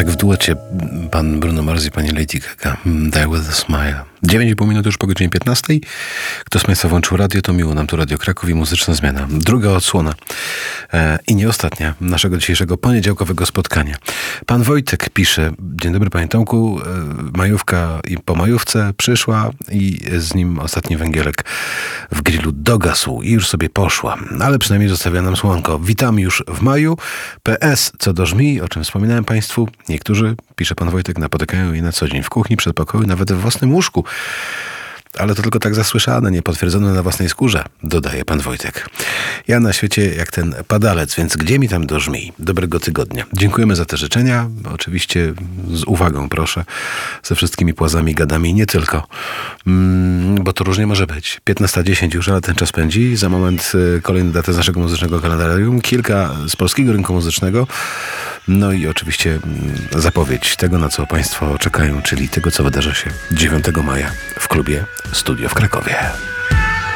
Tak w duecie pan Bruno Mars i pani Lady Gaga. Die with a smile. 9,5 minuty już po godzinie 15. Kto z państwa włączył radio, to miło nam tu Radio Kraków i Muzyczna Zmiana. Druga odsłona i nie ostatnia naszego dzisiejszego poniedziałkowego spotkania. Pan Wojtek pisze: dzień dobry panie Tomku, majówka i po majówce przyszła i z nim ostatni węgielek w grillu dogasł i już sobie poszła, ale przynajmniej zostawia nam słonko. Witam już w maju. PS co do żmii, o czym wspominałem państwu, niektórzy, pisze pan Wojtek, napotykają je na co dzień w kuchni, przedpokoju, nawet w własnym łóżku. Ale to tylko tak zasłyszane, nie potwierdzone na własnej skórze, dodaje pan Wojtek. Ja na świecie jak ten padalec, więc gdzie mi tam do żmii? Dobrego tygodnia. Dziękujemy za te życzenia. Oczywiście z uwagą proszę, ze wszystkimi płazami, gadami, nie tylko. Bo to różnie może być. 15:10 już, ale ten czas pędzi. Za moment kolejne daty z naszego muzycznego kalendarium. Kilka z polskiego rynku muzycznego. No i oczywiście zapowiedź tego, na co państwo czekają, czyli tego, co wydarzy się 9 maja w klubie Studio w Krakowie.